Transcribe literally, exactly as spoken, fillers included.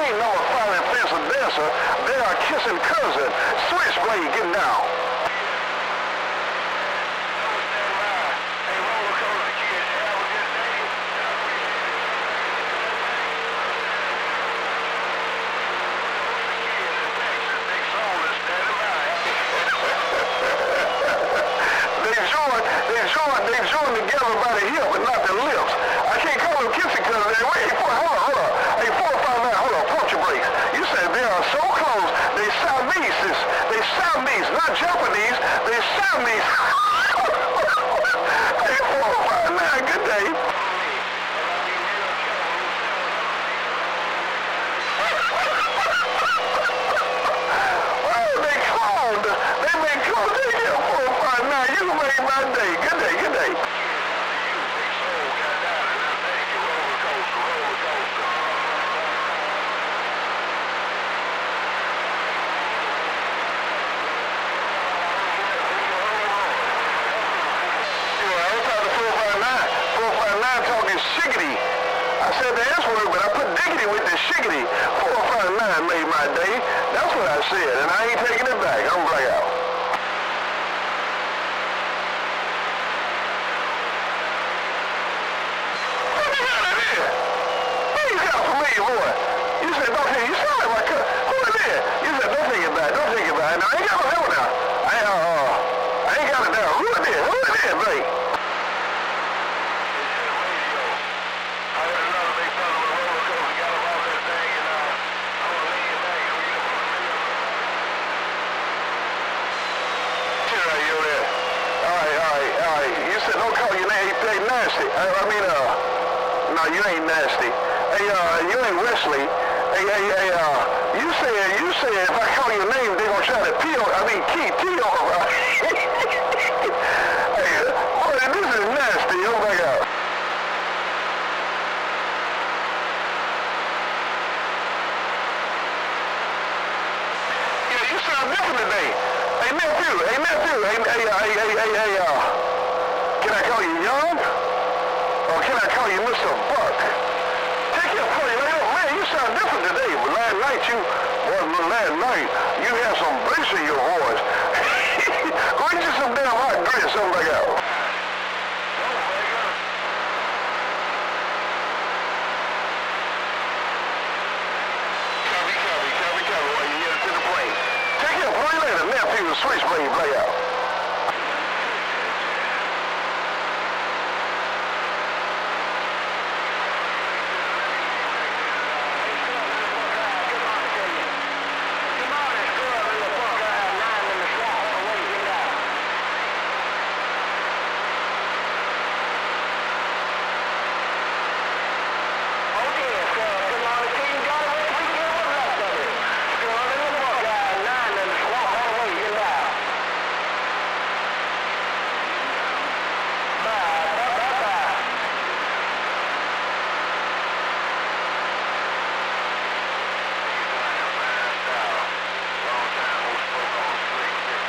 ain't number five and Fencer Dancer. They are kissing cousin. Switchblade getting down. They join together by the hip and not the lips. I can't call them kissing because they wait. Hold on, hold on. Hey, four five nine, hold on, puncture breaks. You said they are so close. They Siamese. They Siamese, not Japanese. They Siamese. Hey, four five nine, good day. Oh, they cloned. They made clone. They get four five nine. You made my day. Good day, good day. Shiggity. I said the S word, but I put diggity with the shiggity. four five nine made my day. That's what I said, and I ain't taking it back. I'm black out. What the hell is this? Hey, you got a familiar boy. You said, don't take it. You sound like my cousin. Who is this? You said, don't take it back. Don't take it back. Now, I ain't got no help now. I ain't, uh, I ain't got it down. Who is this? Who is this, babe? Don't call your name. Hey, nasty. I, I mean, uh, no, you ain't nasty. Hey, uh, you ain't Wesley. Hey, hey, hey, uh, you said, you said if I call your name, they gonna try to peel. I mean, key, peel. Hey, boy, this is nasty. Oh my God. Yeah, you sound different today. Hey, nephew. Hey, nephew. Hey, hey, uh, hey, hey, hey, hey, uh. Can I call you Young? Or can I call you Mister Buck? Take your point. Man, you sound different today. But last night, you, well, last night, you had some bass in your voice.